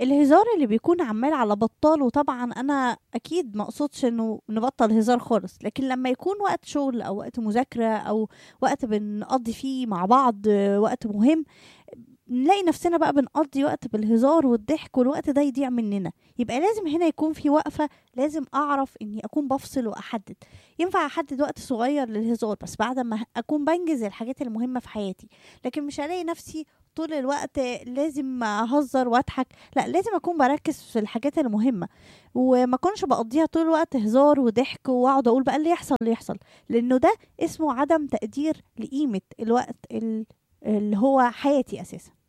الهزار اللي بيكون عمال على بطال، وطبعا انا اكيد ما اقصدش انه نبطل هزار خالص، لكن لما يكون وقت شغل او وقت مذاكرة او وقت بنقضي فيه مع بعض وقت مهم، نلاقي نفسنا بقى بنقضي وقت بالهزار والضحك، والوقت ده يضيع مننا. يبقى لازم هنا يكون في وقفة، لازم اعرف اني اكون بفصل واحدد. ينفع احدد وقت صغير للهزار بس بعد ما اكون بنجز الحاجات المهمة في حياتي، لكن مش هلاقي نفسي طول الوقت لازم اهزر واضحك. لا، لازم اكون بركز في الحاجات المهمة، وما اكونش بقضيها طول الوقت هزار وضحك واقعد اقول بقى اللي يحصل اللي يحصل، لانه ده اسمه عدم تقدير لقيمة الوقت اللي هو حياتي اساسا.